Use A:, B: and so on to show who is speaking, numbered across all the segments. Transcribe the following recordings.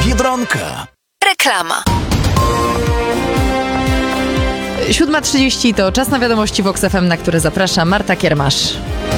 A: Biedronka.
B: Reklama.
C: 7:30 to czas na wiadomości Vox FM, na które zaprasza Marta Kiermasz.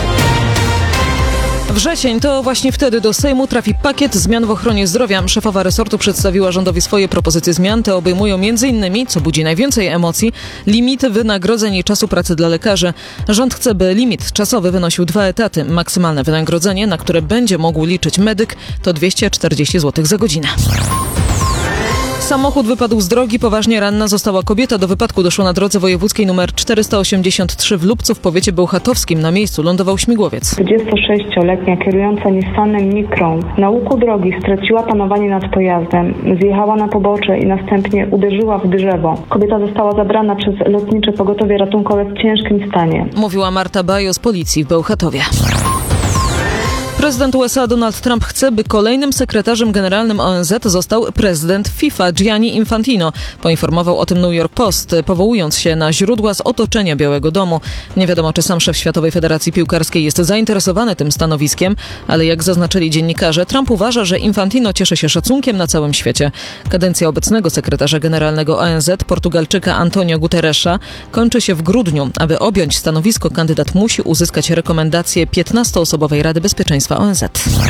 D: Wrzesień to właśnie wtedy do Sejmu trafi pakiet zmian w ochronie zdrowia. Szefowa resortu przedstawiła rządowi swoje propozycje zmian. Te obejmują m.in., co budzi najwięcej emocji, limity wynagrodzeń i czasu pracy dla lekarzy. Rząd chce, by limit czasowy wynosił 2 etaty. Maksymalne wynagrodzenie, na które będzie mógł liczyć medyk, to 240 zł za godzinę. Samochód wypadł z drogi, poważnie ranna została kobieta. Do wypadku doszło na drodze wojewódzkiej nr 483 w Lubcu w powiecie bełchatowskim. Na miejscu lądował śmigłowiec.
E: 26-letnia kierująca Nissanem Micrą na łuku drogi straciła panowanie nad pojazdem, zjechała na pobocze i następnie uderzyła w drzewo. Kobieta została zabrana przez lotnicze pogotowie ratunkowe w ciężkim stanie.
D: Mówiła Marta Bajo z policji w Bełchatowie. Prezydent USA Donald Trump chce, by kolejnym sekretarzem generalnym ONZ został prezydent FIFA Gianni Infantino. Poinformował o tym New York Post, powołując się na źródła z otoczenia Białego Domu. Nie wiadomo, czy sam szef Światowej Federacji Piłkarskiej jest zainteresowany tym stanowiskiem, ale jak zaznaczyli dziennikarze, Trump uważa, że Infantino cieszy się szacunkiem na całym świecie. Kadencja obecnego sekretarza generalnego ONZ, Portugalczyka Antonio Guterresa, kończy się w grudniu. Aby objąć stanowisko, kandydat musi uzyskać rekomendację 15-osobowej Rady Bezpieczeństwa ONZ.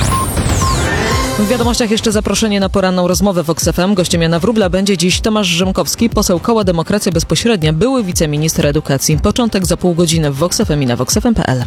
D: W wiadomościach jeszcze zaproszenie na poranną rozmowę w Vox FM. Gościem Jana Wróbla będzie dziś Tomasz Rzymkowski, poseł Koła Demokracja Bezpośrednia, były wiceminister edukacji. Początek za pół godziny w Vox FM i na voxfm.pl.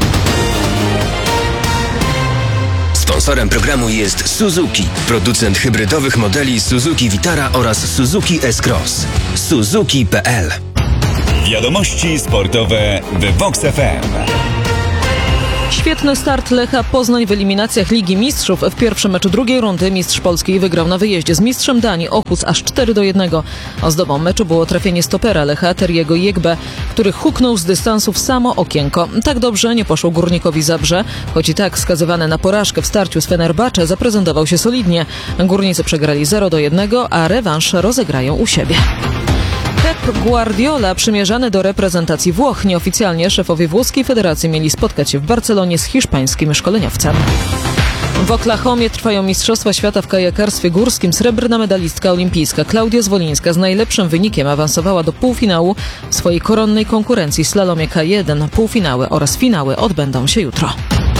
F: Sponsorem programu jest Suzuki, producent hybrydowych modeli Suzuki Vitara oraz Suzuki S-Cross. Suzuki.pl.
A: Wiadomości sportowe w Vox FM.
D: Świetny start Lecha Poznań w eliminacjach Ligi Mistrzów. W pierwszym meczu drugiej rundy mistrz Polski wygrał na wyjeździe z mistrzem Danii Ochus aż 4-1. Ozdobą meczu było trafienie stopera Lecha Teriego Jegbe, który huknął z dystansu w samo okienko. Tak dobrze nie poszło Górnikowi Zabrze, choć i tak skazywany na porażkę w starciu z Fenerbahce zaprezentował się solidnie. Górnicy przegrali 0-1, a rewanż rozegrają u siebie. Pep Guardiola przymierzany do reprezentacji Włoch. Nieoficjalnie szefowie włoskiej federacji mieli spotkać się w Barcelonie z hiszpańskim szkoleniowcem. W Oklahomie trwają Mistrzostwa Świata w kajakarstwie górskim. Srebrna medalistka olimpijska Klaudia Zwolińska z najlepszym wynikiem awansowała do półfinału w swojej koronnej konkurencji slalomie K1. Półfinały oraz finały odbędą się jutro.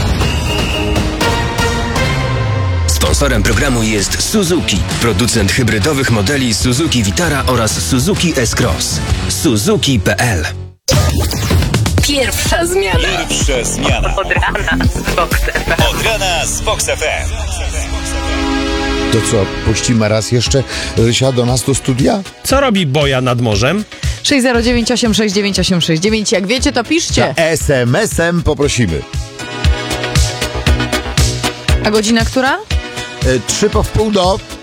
F: Sponsorem programu jest Suzuki, producent hybrydowych modeli Suzuki Vitara oraz Suzuki S-Cross. Suzuki.pl.
B: Pierwsza zmiana.
A: Od rana z Vox FM. Od rana z Vox FM.
G: To co, puścimy raz jeszcze Rysia do nas do studia?
H: Co robi Boja nad morzem?
C: 609869869. Jak wiecie, to piszcie.
G: SMS-em poprosimy.
C: A godzina która?
G: 3 po wpół do...